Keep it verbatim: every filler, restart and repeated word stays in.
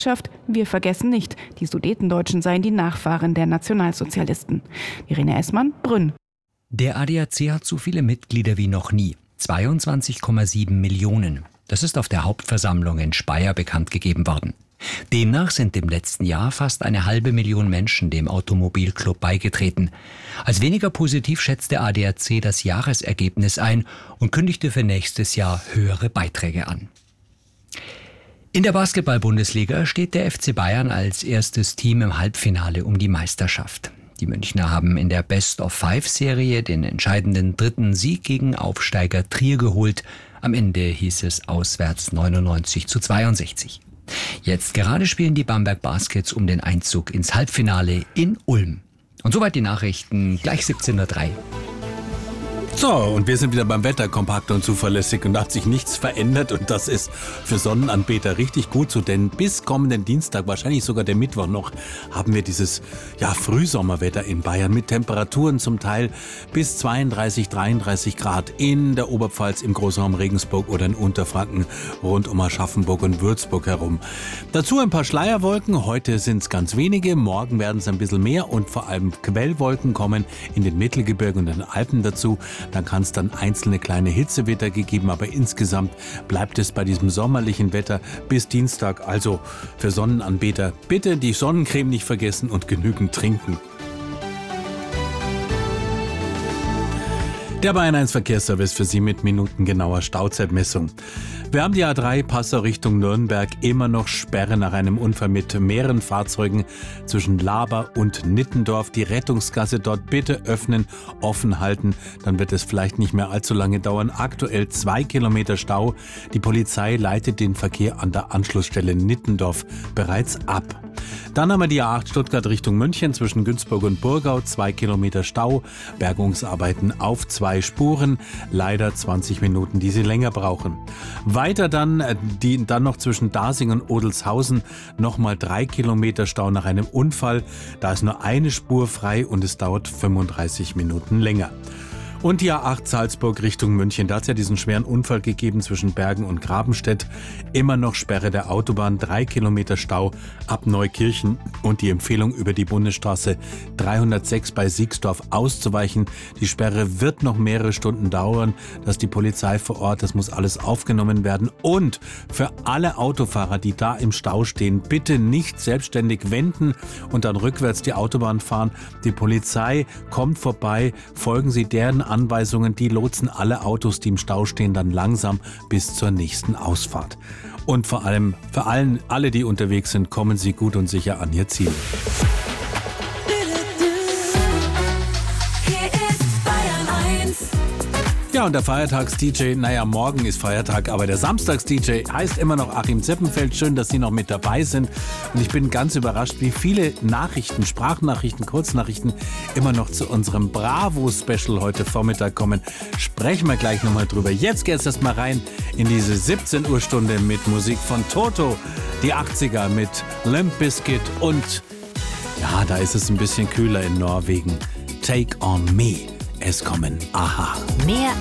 Wir vergessen nicht, die Sudetendeutschen seien die Nachfahren der Nationalsozialisten. Irene Essmann, Brünn. Der A D A C hat so viele Mitglieder wie noch nie. zweiundzwanzig Komma sieben Millionen. Das ist auf der Hauptversammlung in Speyer bekannt gegeben worden. Demnach sind im letzten Jahr fast eine halbe Million Menschen dem Automobilclub beigetreten. Als weniger positiv schätzt der A D A C das Jahresergebnis ein und kündigte für nächstes Jahr höhere Beiträge an. In der Basketball-Bundesliga steht der F C Bayern als erstes Team im Halbfinale um die Meisterschaft. Die Münchner haben in der Best-of-Five-Serie den entscheidenden dritten Sieg gegen Aufsteiger Trier geholt. Am Ende hieß es auswärts neunundneunzig zu zweiundsechzig. Jetzt gerade spielen die Bamberg Baskets um den Einzug ins Halbfinale in Ulm. Und soweit die Nachrichten, gleich siebzehn Uhr drei. So, und wir sind wieder beim Wetter, kompakt und zuverlässig, und da hat sich nichts verändert, und das ist für Sonnenanbeter richtig gut so, denn bis kommenden Dienstag, wahrscheinlich sogar der Mittwoch noch, haben wir dieses ja, Frühsommerwetter in Bayern mit Temperaturen zum Teil bis zweiunddreißig, dreiunddreißig Grad in der Oberpfalz, im Großraum Regensburg oder in Unterfranken rund um Aschaffenburg und Würzburg herum. Dazu ein paar Schleierwolken, heute sind es ganz wenige, morgen werden es ein bisschen mehr und vor allem Quellwolken kommen in den Mittelgebirgen und den Alpen dazu. Dann kann es dann einzelne kleine Hitzewetter gegeben, aber insgesamt bleibt es bei diesem sommerlichen Wetter bis Dienstag. Also für Sonnenanbeter bitte die Sonnencreme nicht vergessen und genügend trinken. Der Bayern eins Verkehrsservice für Sie mit minutengenauer Stauzeitmessung. Wir haben die A drei Passau Richtung Nürnberg, immer noch Sperre nach einem Unfall mit mehreren Fahrzeugen zwischen Laber und Nittendorf. Die Rettungsgasse dort bitte öffnen, offen halten, dann wird es vielleicht nicht mehr allzu lange dauern. Aktuell zwei Kilometer Stau. Die Polizei leitet den Verkehr an der Anschlussstelle Nittendorf bereits ab. Dann haben wir die A acht Stuttgart Richtung München zwischen Günzburg und Burgau, zwei Kilometer Stau, Bergungsarbeiten auf zwei Spuren, leider zwanzig Minuten, die Sie länger brauchen. Weiter dann, die, dann noch zwischen Dasing und Odelshausen nochmal drei Kilometer Stau nach einem Unfall, da ist nur eine Spur frei und es dauert fünfunddreißig Minuten länger. Und die A acht Salzburg Richtung München, da hat es ja diesen schweren Unfall gegeben zwischen Bergen und Grabenstedt. Immer noch Sperre der Autobahn, drei Kilometer Stau ab Neukirchen und die Empfehlung über die Bundesstraße dreihundertsechs bei Siegsdorf auszuweichen. Die Sperre wird noch mehrere Stunden dauern, dass die Polizei vor Ort, das muss alles aufgenommen werden. Und für alle Autofahrer, die da im Stau stehen, bitte nicht selbstständig wenden und dann rückwärts die Autobahn fahren. Die Polizei kommt vorbei, folgen Sie deren Anweisungen, die lotsen alle Autos, die im Stau stehen, dann langsam bis zur nächsten Ausfahrt. Und vor allem, für allen, alle, die unterwegs sind, kommen Sie gut und sicher an Ihr Ziel. Ja, und der Feiertags-D J, naja, morgen ist Feiertag, aber der Samstags-D J heißt immer noch Achim Zeppenfeld. Schön, dass Sie noch mit dabei sind. Und ich bin ganz überrascht, wie viele Nachrichten, Sprachnachrichten, Kurznachrichten immer noch zu unserem Bravo-Special heute Vormittag kommen. Sprechen wir gleich nochmal drüber. Jetzt geht's erstmal rein in diese siebzehn Uhr Stunde mit Musik von Toto. Die achtziger mit Limp Bizkit und, ja, da ist es ein bisschen kühler in Norwegen. Take on Me. Es kommen Aha. Mehr